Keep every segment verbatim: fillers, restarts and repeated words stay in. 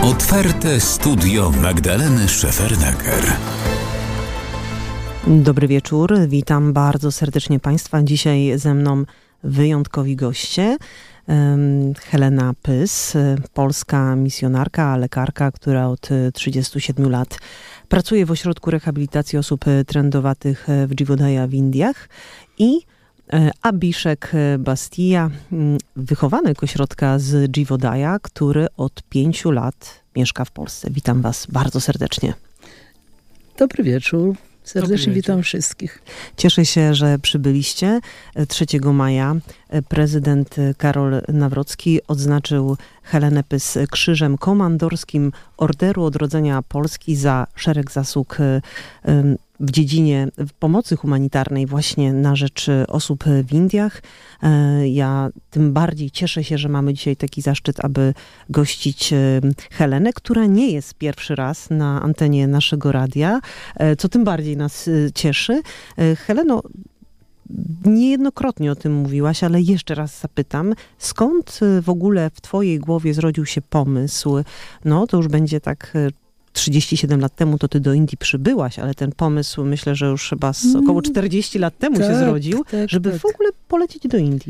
Otwarte studio Magdaleny Szefernaker. Dobry wieczór, witam bardzo serdecznie Państwa. Dzisiaj ze mną wyjątkowi goście. Helena Pys, polska misjonarka, lekarka, która od trzydziestu siedmiu lat pracuje w ośrodku rehabilitacji osób trędowatych w Dżiwodaja w Indiach, i Abhishek Bastia, wychowanek ośrodka z Dżiwodaja, który od pięciu lat mieszka w Polsce. Witam Was bardzo serdecznie. Dobry wieczór. Serdecznie Dobry witam wieczór. wszystkich. Cieszę się, że przybyliście. trzeciego maja prezydent Karol Nawrocki odznaczył Helenę Pys Krzyżem Komandorskim Orderu Odrodzenia Polski za szereg zasług w dziedzinie pomocy humanitarnej właśnie na rzecz osób w Indiach. Ja tym bardziej cieszę się, że mamy dzisiaj taki zaszczyt, aby gościć Helenę, która nie jest pierwszy raz na antenie naszego radia, co tym bardziej nas cieszy. Heleno, niejednokrotnie o tym mówiłaś, ale jeszcze raz zapytam, skąd w ogóle w twojej głowie zrodził się pomysł? No, to już będzie tak trzydzieści siedem lat temu, to ty do Indii przybyłaś, ale ten pomysł, myślę, że już chyba z około czterdzieści lat temu tak, się zrodził, tak, żeby tak. w ogóle polecieć do Indii.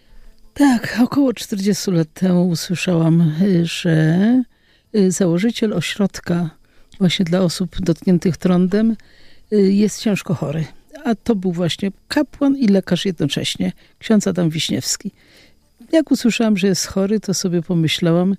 Tak, około czterdziestu lat temu usłyszałam, że założyciel ośrodka właśnie dla osób dotkniętych trądem jest ciężko chory. A to był właśnie kapłan i lekarz jednocześnie, ksiądz Adam Wiśniewski. Jak usłyszałam, że jest chory, to sobie pomyślałam,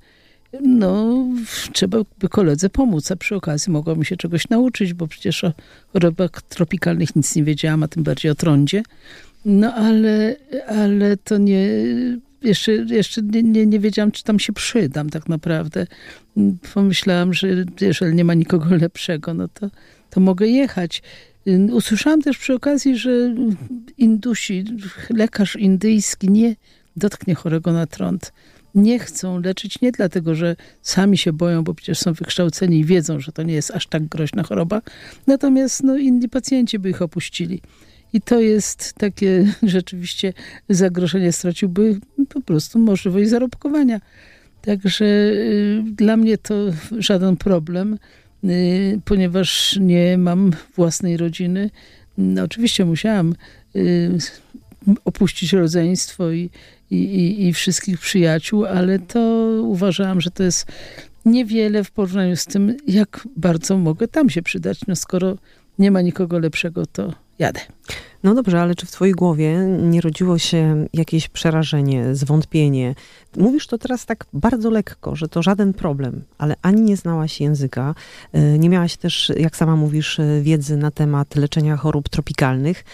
no trzeba by koledze pomóc, a przy okazji mogła mi się czegoś nauczyć, bo przecież o chorobach tropikalnych nic nie wiedziałam, a tym bardziej o trądzie. No ale, ale to nie, jeszcze, jeszcze nie, nie, nie wiedziałam, czy tam się przydam tak naprawdę. Pomyślałam, że jeżeli nie ma nikogo lepszego, no to, to mogę jechać. Usłyszałam też przy okazji, że Indusi, lekarz indyjski nie dotknie chorego na trąd. Nie chcą leczyć nie dlatego, że sami się boją, bo przecież są wykształceni i wiedzą, że to nie jest aż tak groźna choroba. Natomiast no, inni pacjenci by ich opuścili. I to jest takie rzeczywiście zagrożenie, straciłby po prostu możliwość zarobkowania. Także y, dla mnie to żaden problem, y, ponieważ nie mam własnej rodziny. No, oczywiście musiałam y, opuścić rodzeństwo i, i, i, i wszystkich przyjaciół, ale to uważałam, że to jest niewiele w porównaniu z tym, jak bardzo mogę tam się przydać. No skoro nie ma nikogo lepszego, to jadę. No dobrze, ale czy w twojej głowie nie rodziło się jakieś przerażenie, zwątpienie? Mówisz to teraz tak bardzo lekko, że to żaden problem, ale ani nie znałaś języka, nie miałaś też, jak sama mówisz, wiedzy na temat leczenia chorób tropikalnych.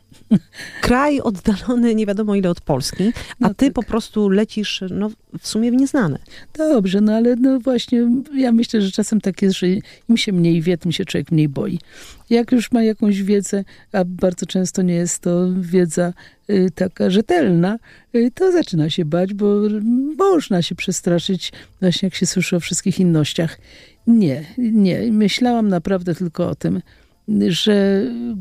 Kraj oddalony nie wiadomo ile od Polski, a no ty tak. po prostu lecisz no, w sumie w nieznane. Dobrze, no ale no właśnie ja myślę, że czasem tak jest, że im się mniej wie, tym się człowiek mniej boi. Jak już ma jakąś wiedzę, a bardzo często nie jest to wiedza y, taka rzetelna, y, to zaczyna się bać, bo można się przestraszyć właśnie jak się słyszy o wszystkich innościach. Nie, nie. Myślałam naprawdę tylko o tym, że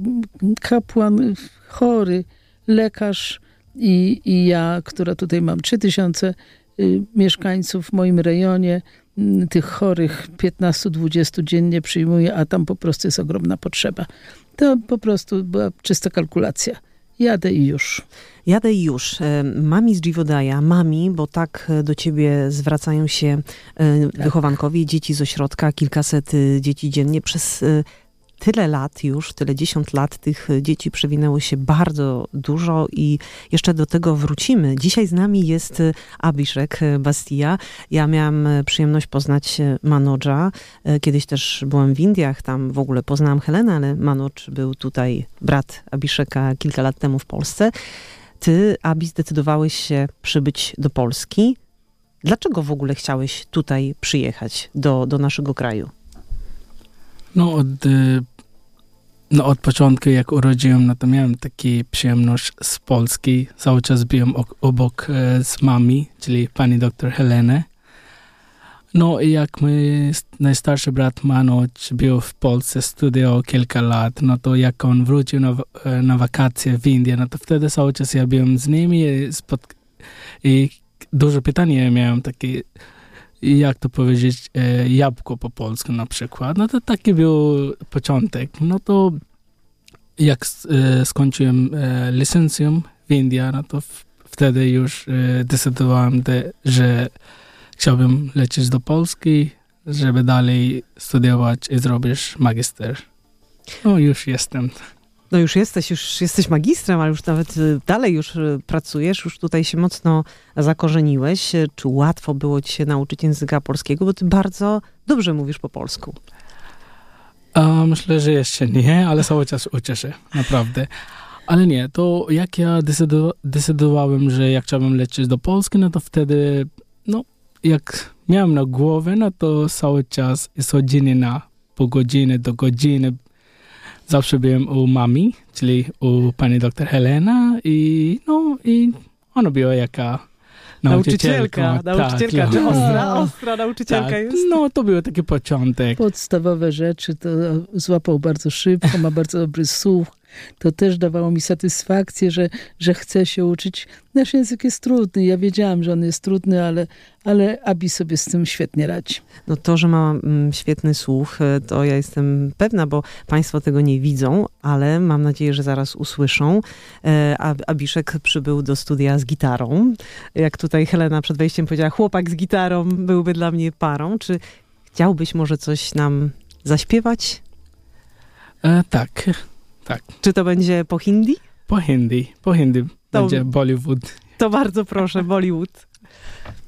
kapłan, chory, lekarz i, i ja, która tutaj mam trzy tysiące y, mieszkańców w moim rejonie, y, tych chorych piętnaście dwadzieścia dziennie przyjmuję, a tam po prostu jest ogromna potrzeba. To po prostu była czysta kalkulacja. Jadę i już. Jadę i już. Mami z Dżiwodaja, mami, bo tak do ciebie zwracają się tak. wychowankowie, dzieci z ośrodka, kilkaset dzieci dziennie przez tyle lat już, tyle dziesiąt lat tych dzieci przewinęło się bardzo dużo i jeszcze do tego wrócimy. Dzisiaj z nami jest Abhishek Bastia. Ja miałam przyjemność poznać Manodża. Kiedyś też byłam w Indiach, tam w ogóle poznałam Helenę, ale Manodż był tutaj, brat Abhisheka, kilka lat temu w Polsce. Ty, Abi, zdecydowałeś się przybyć do Polski. Dlaczego w ogóle chciałeś tutaj przyjechać do, do naszego kraju? No od, no od początku, jak urodziłem, no to miałem taką przyjemność z Polski. Cały czas byłem obok z mami, czyli pani doktor Heleny. No i jak mój najstarszy brat Manodż był w Polsce, studiował kilka lat, no to jak on wrócił na, na wakacje w Indię, no to wtedy cały czas ja byłem z nimi i, spod... i dużo pytań miałem takie, jak to powiedzieć, e, jabłko po polsku na przykład. No to taki był początek. No to jak e, skończyłem e, licencjum w Indii, no to w, wtedy już e, decydowałem, de, że chciałbym lecieć do Polski, żeby dalej studiować i zrobić magister. No już jestem. No już jesteś, już jesteś magistrem, ale już nawet dalej już pracujesz, już tutaj się mocno zakorzeniłeś. Czy łatwo było ci się nauczyć języka polskiego? Bo ty bardzo dobrze mówisz po polsku. A, myślę, że jeszcze nie, ale cały czas uczę się, naprawdę. Ale nie, to jak ja decydu- decydowałem, że jak chciałbym lecieć do Polski, no to wtedy, no jak miałem na głowie, no to cały czas z godziny na pół godziny do godziny zawsze byłem u mami, czyli u pani doktor Helena i no i ona była jaka nauczycielka. Nauczycielka, nauczycielka, tak, czy no. ostra, ostra nauczycielka tak, jest? No to był taki początek. Podstawowe rzeczy to złapał bardzo szybko, ma bardzo dobry słuch. To też dawało mi satysfakcję, że, że chcę się uczyć. Nasz język jest trudny. Ja wiedziałam, że on jest trudny, ale, ale Abi sobie z tym świetnie radzi. No to, że ma mm, świetny słuch, to ja jestem pewna, bo państwo tego nie widzą, ale mam nadzieję, że zaraz usłyszą. E, a Abiszek przybył do studia z gitarą. Jak tutaj Helena przed wejściem powiedziała, chłopak z gitarą byłby dla mnie parą. Czy chciałbyś może coś nam zaśpiewać? E, tak, tak. Czy to będzie po hindi? Po hindi, po hindi To- będzie Bollywood. To bardzo proszę, Bollywood.